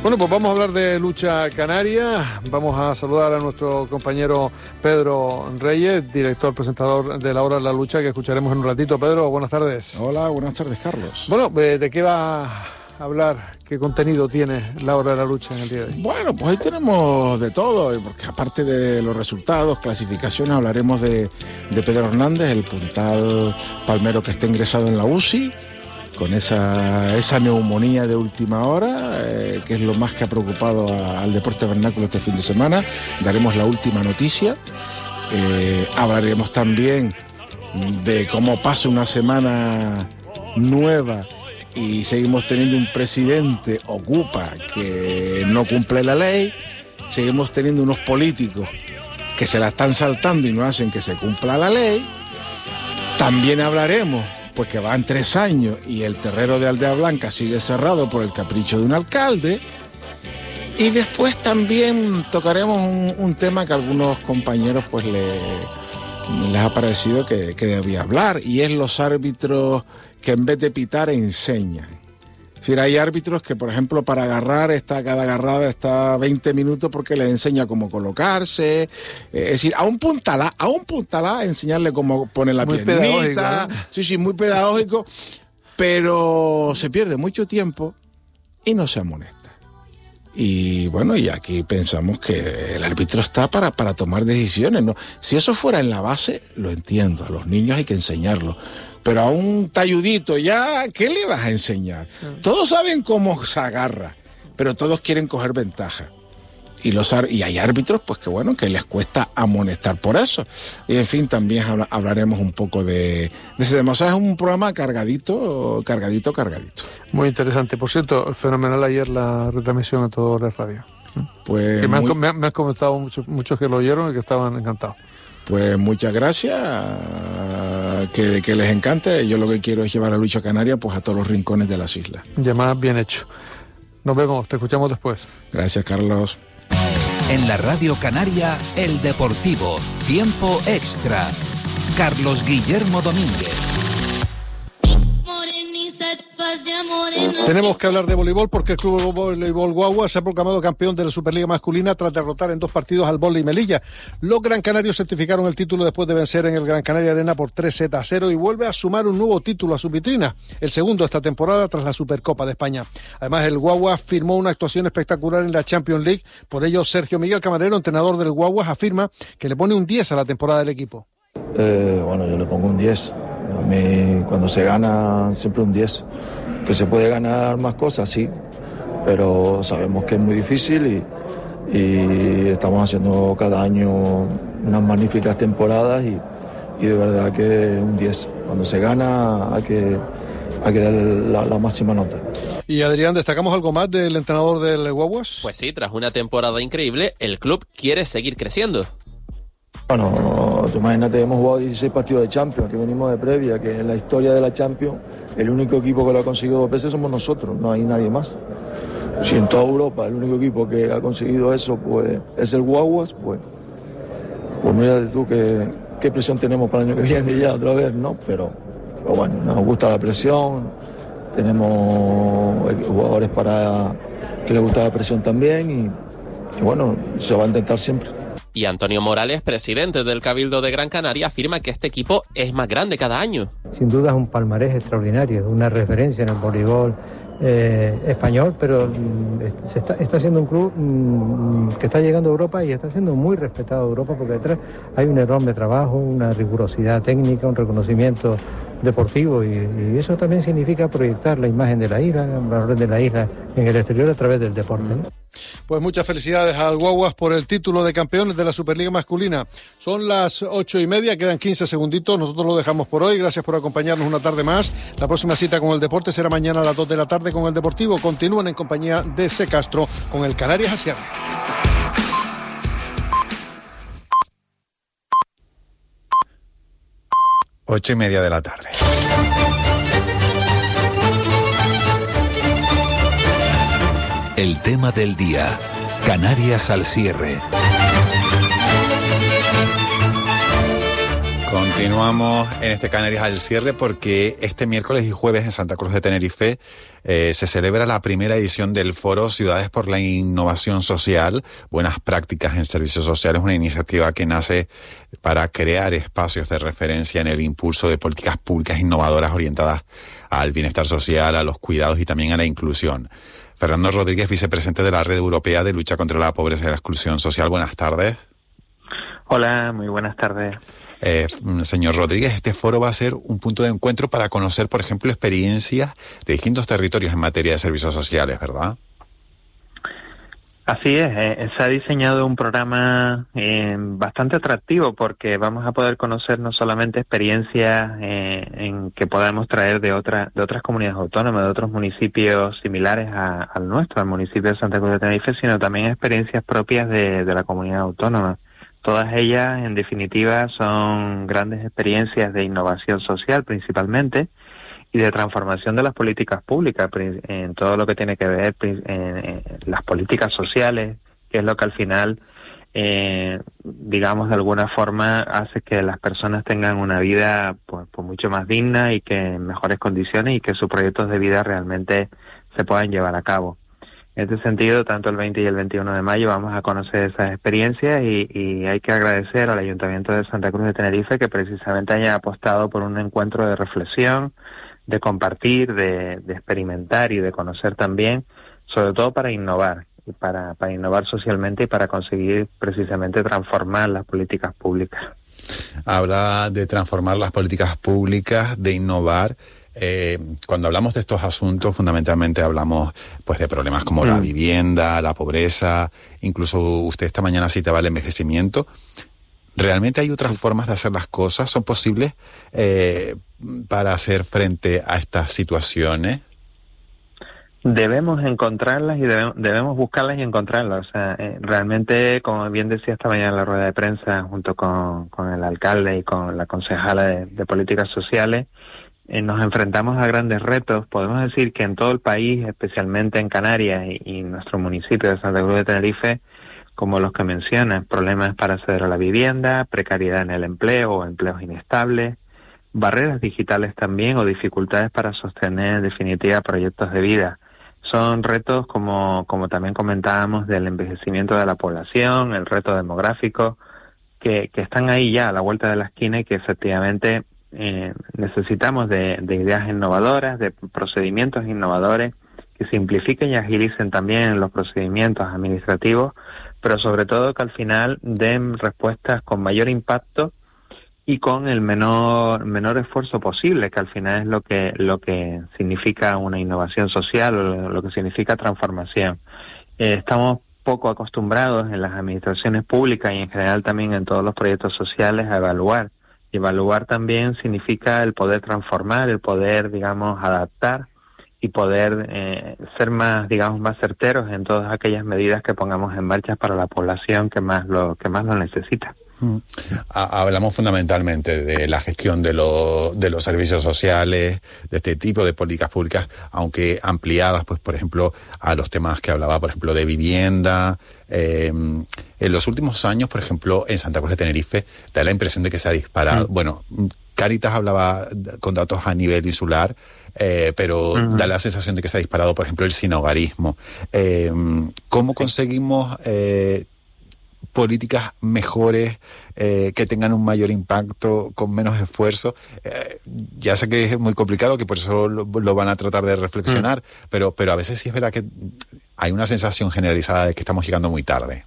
Bueno, pues vamos a hablar de lucha canaria. Vamos a saludar a nuestro compañero Pedro Reyes, director, presentador de La Hora de la Lucha, que escucharemos en un ratito. Pedro, buenas tardes. Hola, buenas tardes, Carlos. Bueno, ¿de qué va a hablar? ¿Qué contenido tiene La Hora de la Lucha en el día de hoy? Bueno, pues hoy tenemos de todo, porque aparte de los resultados, clasificaciones, hablaremos de Pedro Hernández, el puntal palmero que está ingresado en la UCI, con esa neumonía de última hora, que es lo más que ha preocupado al deporte vernáculo este fin de semana. Daremos la última noticia. Hablaremos también de cómo pasa una semana nueva y seguimos teniendo un presidente ocupa que no cumple la ley. Seguimos teniendo unos políticos que se la están saltando y no hacen que se cumpla la ley. También hablaremos pues que van 3 años y el terrero de Aldea Blanca sigue cerrado por el capricho de un alcalde. Y después también tocaremos un tema que a algunos compañeros pues les ha parecido que debía hablar, y es los árbitros que en vez de pitar enseñan. Es decir, hay árbitros que, por ejemplo, para agarrar, cada agarrada está 20 minutos porque les enseña cómo colocarse. Es decir, a un puntalá enseñarle cómo poner la piernita. ¿No? Sí, muy pedagógico, pero se pierde mucho tiempo y no se amonesta. Y bueno, y aquí pensamos que el árbitro está para tomar decisiones, ¿no? Si eso fuera en la base, lo entiendo, a los niños hay que enseñarlo. Pero a un talludito ya, ¿qué le vas a enseñar? Todos saben cómo se agarra, pero todos quieren coger ventaja. Y hay árbitros, pues que bueno, que les cuesta amonestar por eso. Y en fin, también hablaremos un poco de ese tema. O sea, es un programa cargadito. Muy interesante. Por cierto, fenomenal ayer la retransmisión a todo la radio. Pues que me has comentado muchos que lo oyeron y que estaban encantados. Pues muchas gracias, que les encante. Yo lo que quiero es llevar a Lucha Canaria pues a todos los rincones de las islas. Llamada bien hecho. Nos vemos, te escuchamos después. Gracias, Carlos. En la Radio Canaria, El Deportivo, Tiempo Extra. Carlos Guillermo Domínguez. Tenemos que hablar de voleibol porque el Club Voleibol Guagua se ha proclamado campeón de la Superliga masculina tras derrotar en 2 partidos al Volley Melilla. Los Gran Canarios certificaron el título después de vencer en el Gran Canaria Arena por 3-0 y vuelve a sumar un nuevo título a su vitrina, el segundo esta temporada tras la Supercopa de España. Además, el Guagua firmó una actuación espectacular en la Champions League. Por ello, Sergio Miguel Camarero, entrenador del Guagua, afirma que le pone un 10 a la temporada del equipo. Bueno, yo le pongo un 10. A mí, cuando se gana, siempre un 10. Que se puede ganar más cosas, sí, pero sabemos que es muy difícil y estamos haciendo cada año unas magníficas temporadas y de verdad que un 10. Cuando se gana hay que dar la máxima nota. Y Adrián, ¿destacamos algo más del entrenador del Guaguas? Pues sí, tras una temporada increíble, el club quiere seguir creciendo. Bueno, imagínate, hemos jugado 16 partidos de Champions, que venimos de previa, que en la historia de la Champions el único equipo que lo ha conseguido 2 veces somos nosotros, no hay nadie más. Si en toda Europa el único equipo que ha conseguido eso pues es el Guaguas, pues mírate tú qué presión tenemos para el año que viene ya otra vez, ¿no? Pero bueno, nos gusta la presión, tenemos jugadores para que les gusta la presión también y bueno, se va a intentar siempre. Y Antonio Morales, presidente del Cabildo de Gran Canaria, afirma que este equipo es más grande cada año. Sin duda es un palmarés extraordinario, una referencia en el voleibol español, pero está siendo un club que está llegando a Europa y está siendo muy respetado a Europa porque detrás hay un enorme trabajo, una rigurosidad técnica, un reconocimiento deportivo y eso también significa proyectar la imagen de la isla, el valor de la isla en el exterior a través del deporte, ¿no? Pues muchas felicidades al Guaguas por el título de campeones de la Superliga masculina. Son las 8:30, quedan 15 segunditos, nosotros lo dejamos por hoy. Gracias por acompañarnos una tarde más. La próxima cita con el deporte será mañana a las 2 de la tarde con el Deportivo. Continúan en compañía de C. Castro con el Canarias Asiático. 8:30 de la tarde. El tema del día. Canarias al cierre. Continuamos en este Canarias al cierre porque este miércoles y jueves en Santa Cruz de Tenerife se celebra la primera edición del Foro Ciudades por la Innovación Social, Buenas Prácticas en Servicios Sociales, una iniciativa que nace para crear espacios de referencia en el impulso de políticas públicas innovadoras orientadas al bienestar social, a los cuidados y también a la inclusión. Fernando Rodríguez, vicepresidente de la Red Europea de Lucha contra la Pobreza y la Exclusión Social. Buenas tardes. Hola, muy buenas tardes. Señor Rodríguez, este foro va a ser un punto de encuentro para conocer, por ejemplo, experiencias de distintos territorios en materia de servicios sociales, ¿verdad? Así es, se ha diseñado un programa bastante atractivo porque vamos a poder conocer no solamente experiencias en que podamos traer de otras comunidades autónomas, de otros municipios similares al nuestro, al municipio de Santa Cruz de Tenerife, sino también experiencias propias de la comunidad autónoma. Todas ellas, en definitiva, son grandes experiencias de innovación social principalmente y de transformación de las políticas públicas en todo lo que tiene que ver en las políticas sociales, que es lo que al final, digamos, de alguna forma hace que las personas tengan una vida pues mucho más digna y que en mejores condiciones y que sus proyectos de vida realmente se puedan llevar a cabo. En este sentido, tanto el 20 y el 21 de mayo vamos a conocer esas experiencias y hay que agradecer al Ayuntamiento de Santa Cruz de Tenerife que precisamente haya apostado por un encuentro de reflexión, de compartir, de experimentar y de conocer también, sobre todo para innovar, y para innovar socialmente y para conseguir precisamente transformar las políticas públicas. Habla de transformar las políticas públicas, de innovar. Cuando hablamos de estos asuntos, fundamentalmente hablamos pues de problemas como la vivienda, la pobreza, incluso usted esta mañana citaba el envejecimiento. ¿Realmente hay otras formas de hacer las cosas? ¿Son posibles para hacer frente a estas situaciones? Debemos encontrarlas y debemos buscarlas y encontrarlas. O sea, realmente, como bien decía esta mañana en la rueda de prensa, junto con el alcalde y con la concejala de Políticas Sociales, nos enfrentamos a grandes retos. Podemos decir que en todo el país, especialmente en Canarias y nuestro municipio de Santa Cruz de Tenerife, como los que mencionas, problemas para acceder a la vivienda, precariedad en el empleo o empleos inestables, barreras digitales también o dificultades para sostener en definitiva proyectos de vida. Son retos como también comentábamos del envejecimiento de la población, el reto demográfico, que están ahí ya a la vuelta de la esquina y que efectivamente necesitamos de ideas innovadoras, de procedimientos innovadores que simplifiquen y agilicen también los procedimientos administrativos, pero sobre todo que al final den respuestas con mayor impacto y con el menor esfuerzo posible, que al final es lo que significa una innovación social o lo que significa transformación. Estamos poco acostumbrados en las administraciones públicas y en general también en todos los proyectos sociales a evaluar. Y evaluar también significa el poder transformar, el poder, digamos, adaptar y poder ser más certeros en todas aquellas medidas que pongamos en marcha para la población que más lo necesita. Hablamos fundamentalmente de la gestión de los servicios sociales, de este tipo de políticas públicas, aunque ampliadas, pues por ejemplo, a los temas que hablaba, por ejemplo, de vivienda. En los últimos años, por ejemplo, en Santa Cruz de Tenerife, da la impresión de que se ha disparado. Bueno, Cáritas hablaba con datos a nivel insular, pero da la sensación de que se ha disparado, por ejemplo, el sinhogarismo. ¿Cómo conseguimos políticas mejores que tengan un mayor impacto con menos esfuerzo? Ya sé que es muy complicado, que por eso lo van a tratar de reflexionar, pero a veces sí es verdad que hay una sensación generalizada de que estamos llegando muy tarde.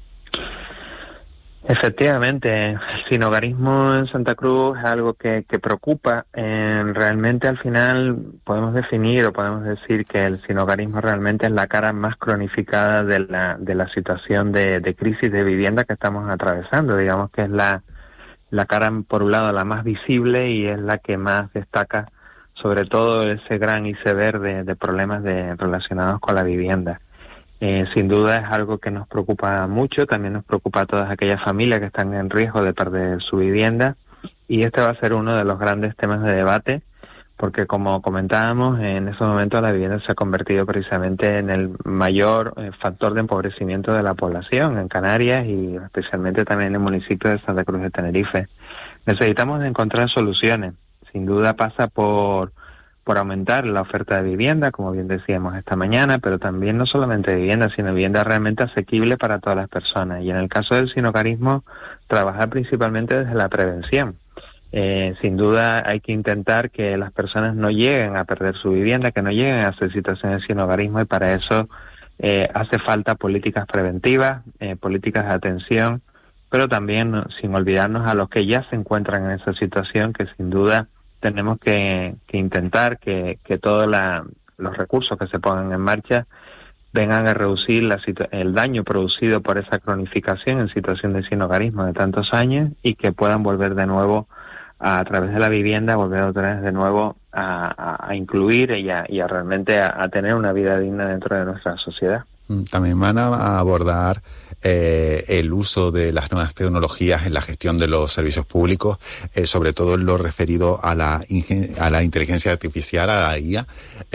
Efectivamente, el sinhogarismo en Santa Cruz es algo que preocupa. Realmente al final podemos definir o podemos decir que el sinhogarismo realmente es la cara más cronificada de la situación de crisis de vivienda que estamos atravesando. Digamos que es la cara, por un lado, la más visible y es la que más destaca sobre todo ese gran iceberg de problemas relacionados con la vivienda. Sin duda es algo que nos preocupa mucho, también nos preocupa a todas aquellas familias que están en riesgo de perder su vivienda y este va a ser uno de los grandes temas de debate porque como comentábamos, en estos momentos la vivienda se ha convertido precisamente en el mayor factor de empobrecimiento de la población en Canarias y especialmente también en el municipio de Santa Cruz de Tenerife. Necesitamos encontrar soluciones. Sin duda pasa por aumentar la oferta de vivienda, como bien decíamos esta mañana, pero también no solamente de vivienda, sino vivienda realmente asequible para todas las personas. Y en el caso del sinhogarismo, trabajar principalmente desde la prevención. Sin duda hay que intentar que las personas no lleguen a perder su vivienda, que no lleguen a hacer situaciones de sinhogarismo, y para eso hace falta políticas preventivas, políticas de atención, pero también sin olvidarnos a los que ya se encuentran en esa situación, que sin duda tenemos que intentar que todos los recursos que se pongan en marcha vengan a reducir el daño producido por esa cronificación en situación de sinhogarismo de tantos años, y que puedan volver de nuevo a través de la vivienda, volver otra vez de nuevo a incluir y a realmente a tener una vida digna dentro de nuestra sociedad. También van a abordar el uso de las nuevas tecnologías en la gestión de los servicios públicos, sobre todo en lo referido a la inteligencia artificial, a la IA.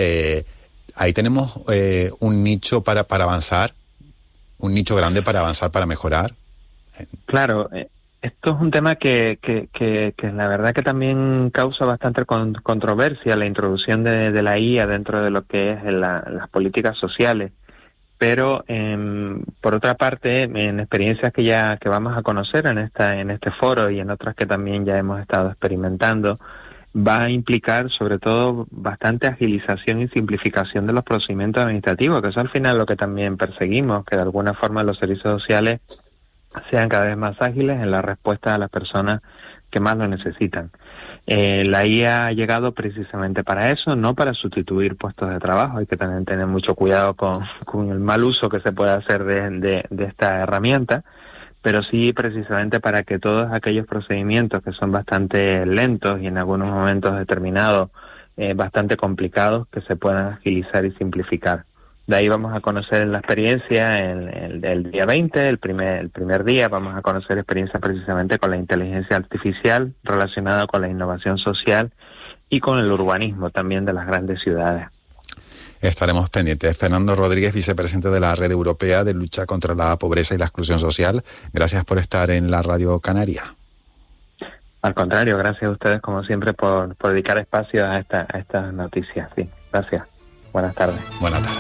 Ahí tenemos un nicho para avanzar, un nicho grande para avanzar, para mejorar. Claro, esto es un tema que la verdad que también causa bastante controversia, la introducción de la IA dentro de lo que es las políticas sociales. Pero por otra parte, en experiencias que vamos a conocer en este foro y en otras que también ya hemos estado experimentando, va a implicar sobre todo bastante agilización y simplificación de los procedimientos administrativos, que eso al final lo que también perseguimos, que de alguna forma los servicios sociales sean cada vez más ágiles en la respuesta a las personas que más lo necesitan. La IA ha llegado precisamente para eso, no para sustituir puestos de trabajo. Hay que también tener mucho cuidado con el mal uso que se puede hacer de esta herramienta, pero sí precisamente para que todos aquellos procedimientos que son bastante lentos y en algunos momentos determinados bastante complicados, que se puedan agilizar y simplificar. De ahí vamos a conocer la experiencia el día 20, el primer día, vamos a conocer experiencia precisamente con la inteligencia artificial relacionada con la innovación social y con el urbanismo también de las grandes ciudades. Estaremos pendientes. Fernando Rodríguez, vicepresidente de la Red Europea de Lucha contra la Pobreza y la Exclusión Social, gracias por estar en la Radio Canaria. Al contrario, gracias a ustedes como siempre por dedicar espacio a estas noticias. Sí, gracias. Buenas tardes. Buenas tardes.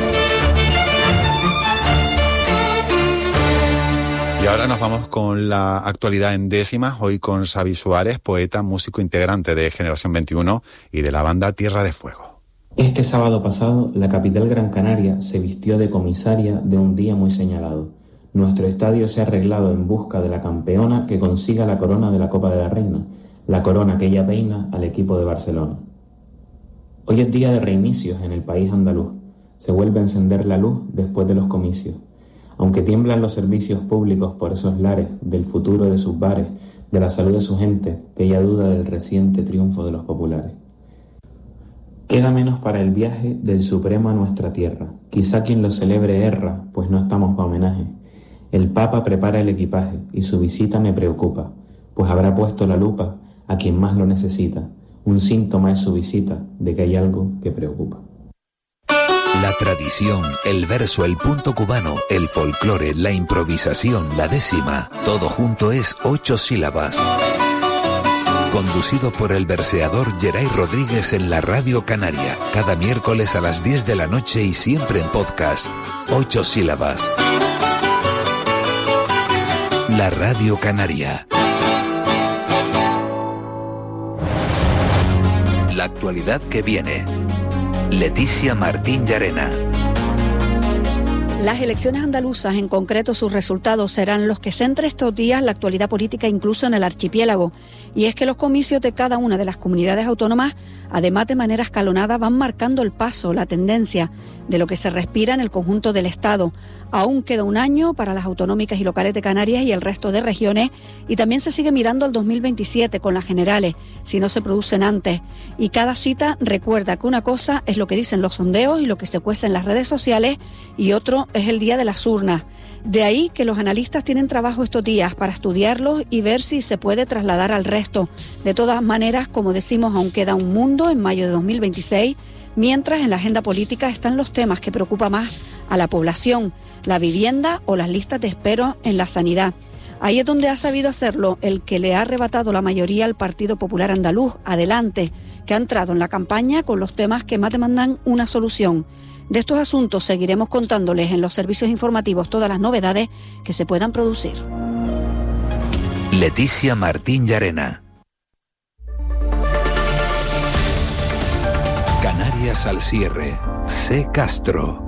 Y ahora nos vamos con la actualidad en décimas, hoy con Xavi Suárez, poeta, músico integrante de Generación 21 y de la banda Tierra de Fuego. Este sábado pasado, la capital Gran Canaria se vistió de comisaria de un día muy señalado. Nuestro estadio se ha arreglado en busca de la campeona que consiga la corona de la Copa de la Reina, la corona que ella peina al equipo de Barcelona. Hoy es día de reinicios en el país andaluz. Se vuelve a encender la luz después de los comicios. Aunque tiemblan los servicios públicos por esos lares, del futuro de sus bares, de la salud de su gente, que ya duda del reciente triunfo de los populares. Queda menos para el viaje del Supremo a nuestra tierra. Quizá quien lo celebre erra, pues no estamos para homenaje. El Papa prepara el equipaje y su visita me preocupa, pues habrá puesto la lupa a quien más lo necesita. Un síntoma es su visita de que hay algo que preocupa. La tradición, el verso, el punto cubano, el folclore, la improvisación, la décima, todo junto es 8 sílabas. Conducido por el verseador Geray Rodríguez en la Radio Canaria, cada miércoles a las 10 de la noche y siempre en podcast. 8 sílabas. La Radio Canaria. La actualidad que viene. Leticia Martín Llarena. Las elecciones andaluzas, en concreto sus resultados, serán los que centre estos días la actualidad política incluso en el archipiélago. Y es que los comicios de cada una de las comunidades autónomas, además de manera escalonada, van marcando el paso, la tendencia de lo que se respira en el conjunto del Estado. Aún queda un año para las autonómicas y locales de Canarias y el resto de regiones, y también se sigue mirando al 2027 con las generales, si no se producen antes. Y cada cita recuerda que una cosa es lo que dicen los sondeos y lo que se cuece en las redes sociales, y otro es el día de las urnas. De ahí que los analistas tienen trabajo estos días para estudiarlos y ver si se puede trasladar al resto. De todas maneras, como decimos, aún queda un mundo en mayo de 2026, mientras en la agenda política están los temas que preocupan más a la población, la vivienda o las listas de espera en la sanidad. Ahí es donde ha sabido hacerlo el que le ha arrebatado la mayoría al Partido Popular Andaluz, Adelante, que ha entrado en la campaña con los temas que más demandan una solución. De estos asuntos seguiremos contándoles en los servicios informativos todas las novedades que se puedan producir. Leticia Martín Llarena. Canarias al cierre. C. Castro.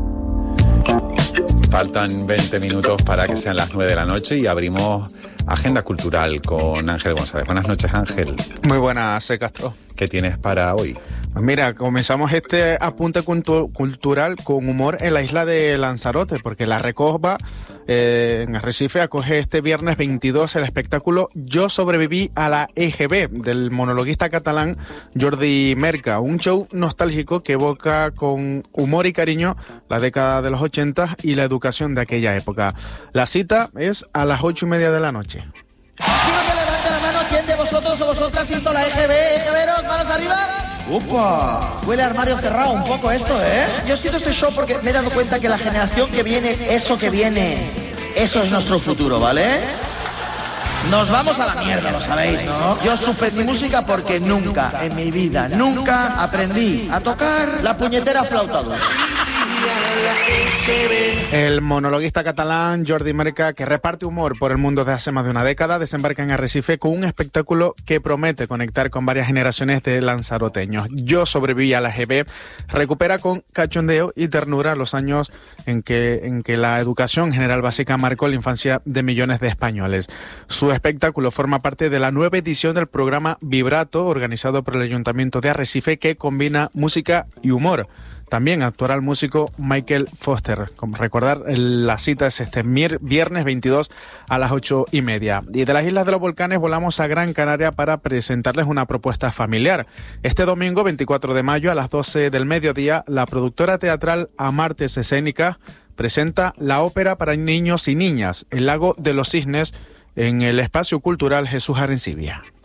Faltan 20 minutos para que sean las 9 de la noche y abrimos Agenda Cultural con Ángel González. Buenas noches, Ángel. Muy buenas, C. Castro. ¿Qué tienes para hoy? Pues mira, comenzamos este apunte cultural con humor en la isla de Lanzarote, porque la Recoba en Arrecife acoge este viernes 22 el espectáculo Yo sobreviví a la EGB del monologuista catalán Jordi Merca, un show nostálgico que evoca con humor y cariño la década de los 80 y la educación de aquella época. La cita es a las 8:30 de la noche. Quiero que levante la mano quien de vosotros o vosotras hizo la EGB. EGBeros, manos arriba. ¡Upa! Huele a armario cerrado un poco esto, ¿eh? Yo he escrito este show porque me he dado cuenta que la generación que viene, eso es nuestro futuro, ¿vale? Nos vamos a la mierda, lo sabéis, ¿no? Yo suspendí música porque nunca en mi vida, nunca aprendí a tocar la puñetera flauta dulce. El monologuista catalán Jordi Merca, que reparte humor por el mundo desde hace más de una década, desembarca en Arrecife con un espectáculo que promete conectar con varias generaciones de lanzaroteños. Yo sobreviví a la EGB recupera con cachondeo y ternura los años en que la educación general básica marcó la infancia de millones de españoles. Su espectáculo forma parte de la nueva edición del programa Vibrato, organizado por el Ayuntamiento de Arrecife, que combina música y humor. También actuará el músico Michael Foster. Como recordar, la cita es este viernes 22 a las 8:30. Y de las Islas de los Volcanes volamos a Gran Canaria para presentarles una propuesta familiar. Este domingo, 24 de mayo, a las 12 del mediodía, la productora teatral Amartes Escénicas presenta la ópera para niños y niñas, El lago de los cisnes, en el espacio cultural Jesús Arencibia.